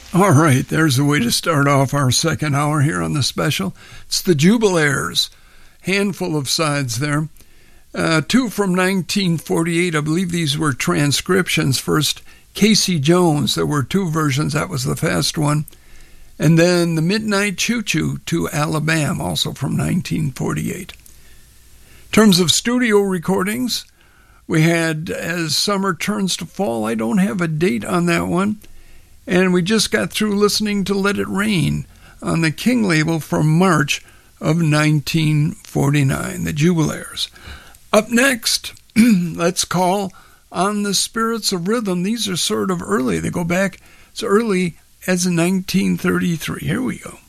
All right, there's a way to start off our second hour here on the special. It's the Jubilaires. Handful of sides there. Two from 1948. I believe these were transcriptions. First, Casey Jones. There were two versions. That was the fast one. And then the Midnight Choo Choo to Alabama, also from 1948. In terms of studio recordings, we had As Summer Turns to Fall. I don't have a date on that one. And we just got through listening to Let It Rain on the King label from March of 1949, the Jubilaires. Up next, let's call on the Spirits of Rhythm. These are sort of early. They go back as early as 1933. Here we go.